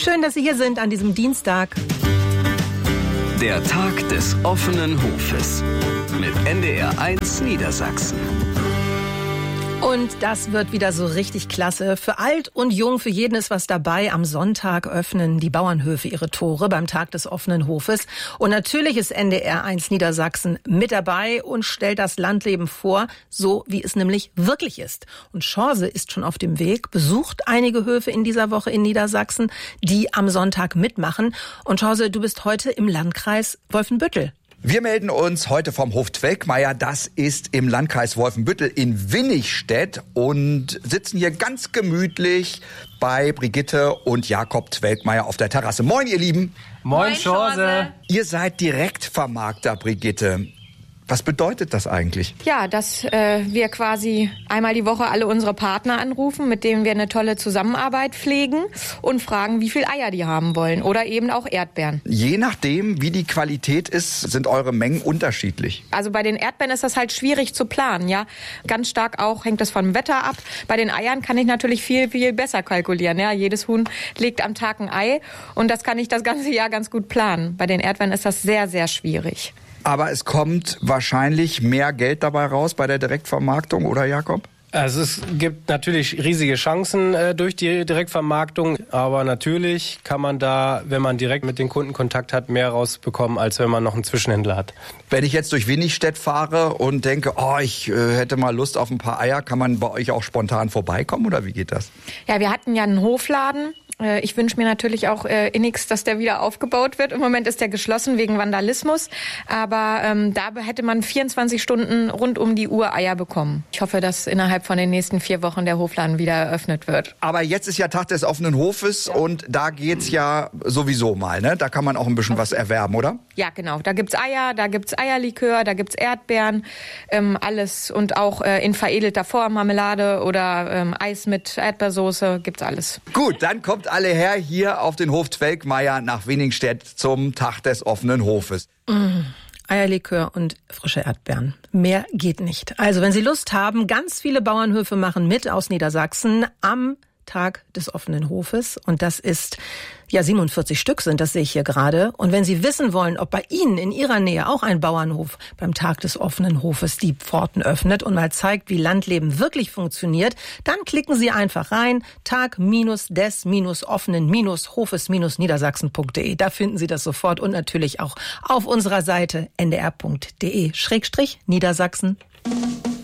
Schön, dass Sie hier sind an diesem Dienstag. Der Tag des offenen Hofes mit NDR1 Niedersachsen. Und das wird wieder so richtig klasse. Für alt und jung, für jeden ist was dabei. Am Sonntag öffnen die Bauernhöfe ihre Tore beim Tag des offenen Hofes. Und natürlich ist NDR1 Niedersachsen mit dabei und stellt das Landleben vor, so wie es nämlich wirklich ist. Und Chance ist schon auf dem Weg, besucht einige Höfe in dieser Woche in Niedersachsen, die am Sonntag mitmachen. Und Chance, du bist heute im Landkreis Wolfenbüttel. Wir melden uns heute vom Hof Twelkmeier. Das ist im Landkreis Wolfenbüttel in Winnigstedt und sitzen hier ganz gemütlich bei Brigitte und Jakob Twelkmeier auf der Terrasse. Moin, ihr Lieben. Moin, Chance. Ihr seid Direktvermarkter, Brigitte. Was bedeutet das eigentlich? Ja, dass wir quasi einmal die Woche alle unsere Partner anrufen, mit denen wir eine tolle Zusammenarbeit pflegen und fragen, wie viel Eier die haben wollen oder eben auch Erdbeeren. Je nachdem, wie die Qualität ist, sind eure Mengen unterschiedlich. Also bei den Erdbeeren ist das halt schwierig zu planen, ja. Ganz stark auch hängt das vom Wetter ab. Bei den Eiern kann ich natürlich viel, viel besser kalkulieren, ja. Jedes Huhn legt am Tag ein Ei und das kann ich das ganze Jahr ganz gut planen. Bei den Erdbeeren ist das sehr, sehr schwierig. Aber es kommt wahrscheinlich mehr Geld dabei raus bei der Direktvermarktung, oder Jakob? Also es gibt natürlich riesige Chancen durch die Direktvermarktung, aber natürlich kann man da, wenn man direkt mit den Kunden Kontakt hat, mehr rausbekommen, als wenn man noch einen Zwischenhändler hat. Wenn ich jetzt durch Winnigstedt fahre und denke, ich hätte mal Lust auf ein paar Eier, kann man bei euch auch spontan vorbeikommen oder wie geht das? Ja, wir hatten ja einen Hofladen. Ich wünsche mir natürlich auch innigst, dass der wieder aufgebaut wird. Im Moment ist der geschlossen wegen Vandalismus. Aber da hätte man 24 Stunden rund um die Uhr Eier bekommen. Ich hoffe, dass innerhalb von den nächsten 4 Wochen der Hofladen wieder eröffnet wird. Aber jetzt ist ja Tag des offenen Hofes und da geht's ja sowieso mal, ne? Da kann man auch ein bisschen was erwerben, oder? Ja, genau. Da gibt's Eier, da gibt's Eierlikör, da gibt's Erdbeeren, alles. Und auch in veredelter Form, Marmelade oder Eis mit Erdbeersoße, gibt's alles. Gut, dann kommt alle her hier auf den Hof Twelkmeier nach Winnigstedt zum Tag des offenen Hofes. Eierlikör und frische Erdbeeren. Mehr geht nicht. Also, wenn Sie Lust haben, ganz viele Bauernhöfe machen mit aus Niedersachsen am Tag des offenen Hofes. Und das ist, 47 Stück sind, das sehe ich hier gerade. Und wenn Sie wissen wollen, ob bei Ihnen in Ihrer Nähe auch ein Bauernhof beim Tag des offenen Hofes die Pforten öffnet und mal zeigt, wie Landleben wirklich funktioniert, dann klicken Sie einfach rein, tag-des-offenen-hofes-niedersachsen.de. Da finden Sie das sofort und natürlich auch auf unserer Seite ndr.de/Niedersachsen.